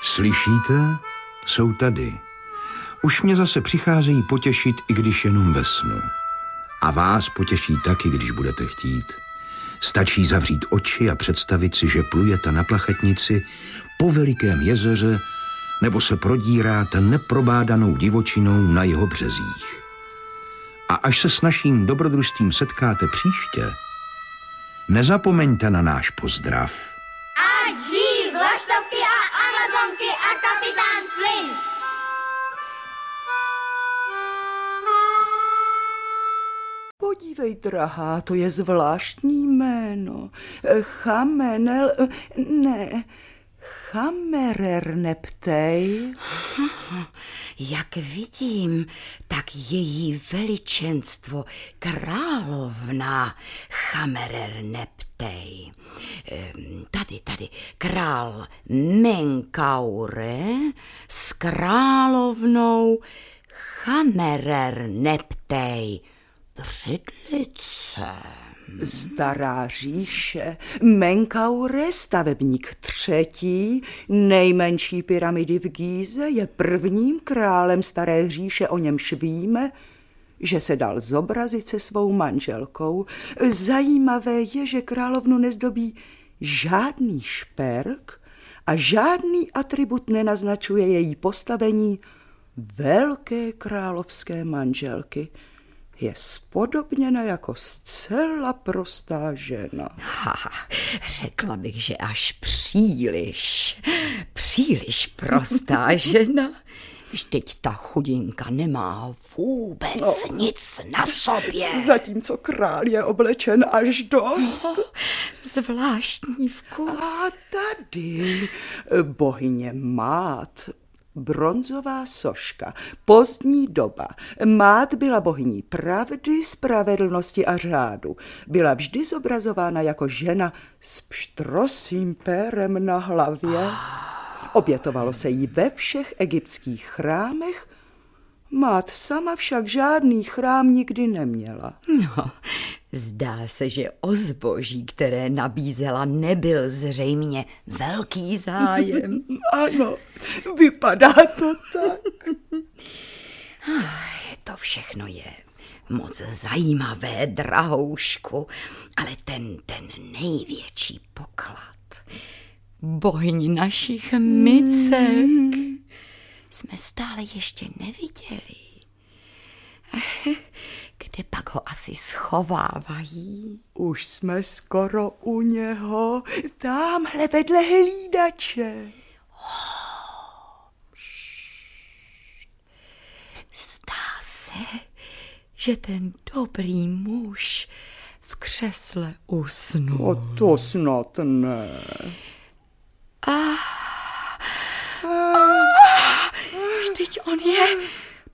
Slyšíte? Jsou tady. Už mě zase přicházejí potěšit, i když jenom ve snu. A vás potěší taky, když budete chtít. Stačí zavřít oči a představit si, že plujete na plachetnici po velikém jezeře nebo se prodíráte neprobádanou divočinou na jeho březích. A až se s naším dobrodružstvím setkáte příště, nezapomeňte na náš pozdrav. Ať žijí vlaštovky a amazonky a kapitán Flint! Podívej, drahá, to je zvláštní jméno. Chamererneptej. Jak vidím, tak její veličenstvo královna Chamererneptej. Tady, král Menkaure s královnou Chamererneptej. Břidlice. Stará říše, Menkaure, stavebník 3., nejmenší pyramidy v Gíze, je prvním králem staré říše, o němž víme, že se dal zobrazit se svou manželkou. Zajímavé je, že královnu nezdobí žádný šperk a žádný atribut nenaznačuje její postavení velké královské manželky. Je spodobněna jako zcela prostá žena. Řekla bych, že až příliš prostá žena. Vždyť ta chudinka nemá vůbec nic na sobě. Zatímco král je oblečen až dost. Zvláštní vkus. A tady bohyně Mát, bronzová soška, pozdní doba. Mát byla bohyní pravdy, spravedlnosti a řádu. Byla vždy zobrazována jako žena s pštrosým pérem na hlavě. Obětovalo se jí ve všech egyptských chrámech, Mát sama však žádný chrám nikdy neměla. No, zdá se, že o zboží, které nabízela, nebyl zřejmě velký zájem. Ano, vypadá to tak. To všechno je moc zajímavé, drahoušku, ale ten největší poklad, bohyň našich micek, jsme stále ještě neviděli. Kde pak ho asi schovávají? Už jsme skoro u něho, támhle vedle hlídače. Zdá se, že ten dobrý muž v křesle usnul. O to snad ne. Vždyť on je